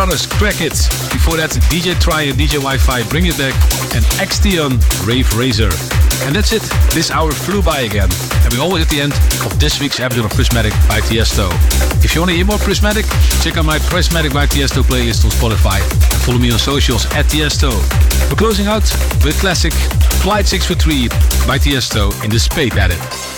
Brothers, Crack It. Before that, DJ Try and DJ Wi-Fi, Bring It Back, and Xtion, Rave Razor. And that's it. This hour flew by again. And we're always at the end of this week's episode of Prismatic by Tiesto. If you want to hear more Prismatic, check out my Prismatic by Tiesto playlist on Spotify. And follow me on socials at Tiesto. We're closing out with classic Flight 643 by Tiesto in the Spade Edit.